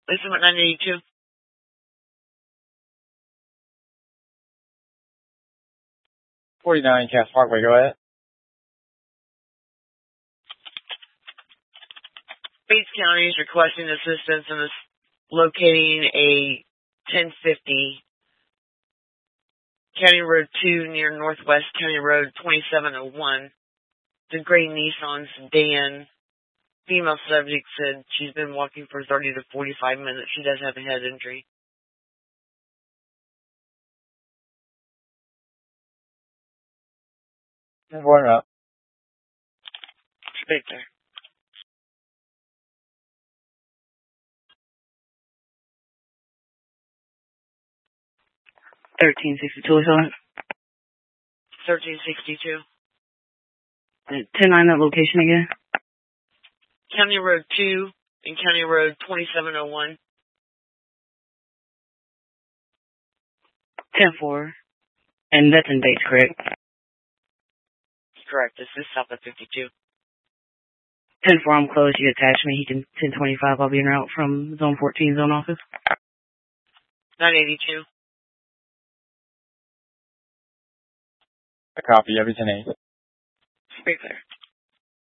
Lisa, what 982? .49 Cass Parkway, go ahead. Bates County is requesting assistance in locating a 1050 County Road 2 near Northwest County Road 2701. The gray Nissan sedan. Female subject said she's been walking for 30 to 45 minutes. She does have a head injury. Just warm up. Speak there. $13.62 on it. 1362. 10-9 that location again. County Road 2 and County Road 2701. 10-4. And that's in Bates, correct? Correct. This is south of 52. 10-4, I'm close. You attach me. He can 10-25. I'll be en route from Zone 14 Zone Office. 982. A copy, every 10-8. Speak there.